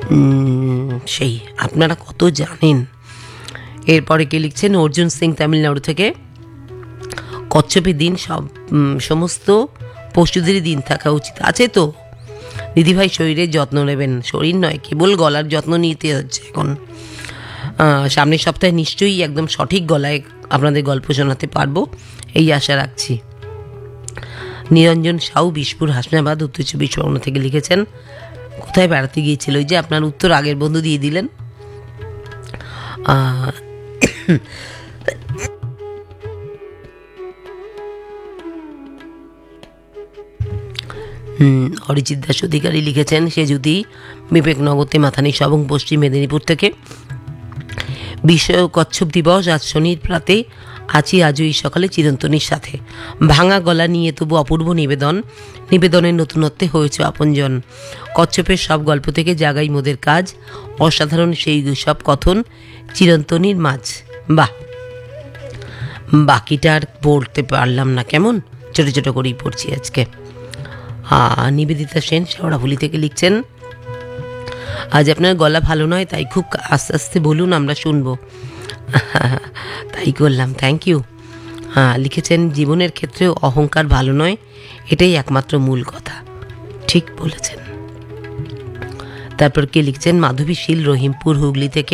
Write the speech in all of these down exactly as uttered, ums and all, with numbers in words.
সেই আপনারা কত জানেন। এরপরে কে লিখছেন? অর্জুন সিং তামিলনাড়ু থেকে। কচ্ছপের দিন সব সমস্ত পশুদেরই দিন থাকা উচিত। আছে তো দিদিভাই, শরীরের যত্ন নেবেন। শরীর নয়, কেবল গলার যত্ন নিতে হচ্ছে এখন। সামনের সপ্তাহে নিশ্চয়ই একদম সঠিক গলায় আপনাদের গল্প শোনাতে পারবো, এই আশা রাখছি। নিরঞ্জন সাউ বিশপুর হাসনাবাদ উত্তর চব্বিশ পরগনা থেকে লিখেছেন, কোথায় বেড়াতে গিয়েছিল? ওই যে আপনার উত্তর আগের বন্ধু দিয়ে দিলেন। অরিজিৎ দাস অধিকারী লিখেছেন, সে যদি বিবেকনগরতে মাথানি সবং পশ্চিম মেদিনীপুর থেকে। বিশ্ব কচ্ছপ দিবস আজ শনির প্রাতে আছি আজও এই সকালে চিরন্তনীর সাথে। ভাঙা গলা নিয়ে তবু অপূর্ব নিবেদন, নিবেদনের নতুনত্বে হয়েছে আপনজন। কচ্ছপের সব গল্প থেকে জাগাই মোদের কাজ, অসাধারণ সেই সব কথন চিরন্তনীর মাঝ। বাহ, বাকিটা আর পড়তে পারলাম না, কেমন ছোটো ছোটো করেই পড়ছি আজকে। নিবেদিতা সেন শেওড়াফুলি থেকে লিখছেন, আজ আপনার গলা ভালো নয়, তাই খুব আস্তে আস্তে বলুন, আমরা শুনবো। তাই করলাম, থ্যাংক ইউ। হ্যাঁ, লিখেছেন, জীবনের ক্ষেত্রেও অহংকার ভালো নয়, এটাই একমাত্র মূল কথা। ঠিক বলেছেন। তারপর কে লিখছেন? মাধবী শীল রহিমপুর হুগলি থেকে।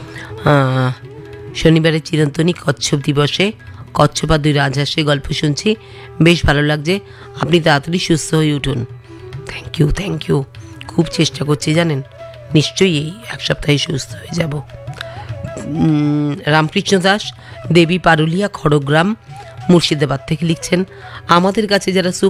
শনিবারের চিরন্তনী কচ্ছপ দিবসে কচ্ছপ আর দুই রাজহাঁসের গল্প শুনছি, বেশ ভালো লাগছে। আপনি তাড়াতাড়ি সুস্থ হয়ে উঠুন। থ্যাংক ইউ থ্যাংক ইউ খুব চেষ্টা করছি জানেন, নিশ্চয়ই এই এক সপ্তাহে সুস্থ হয়ে যাব। রামকৃষ্ণ দাস দেবী পারুলিয়া খড়গ্রাম মুর্শিদাবাদ থেকে লিখছেন, আমাদের কাছে যারা